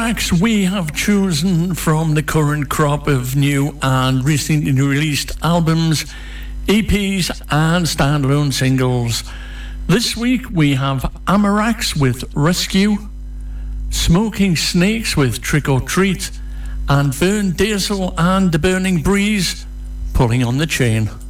tracks we have chosen from the current crop of new and recently released albums, EPs and standalone singles. This week we have Amarax with Rescue, Smoking Snakes with Trick or Treat, and Vern Diesel and The Burning Breeze, Pulling on the Chain.